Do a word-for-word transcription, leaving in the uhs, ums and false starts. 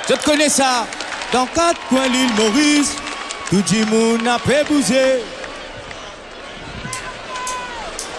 Je te connais ça. Dans quatre coins l'île Maurice, tout le monde a fait bouger.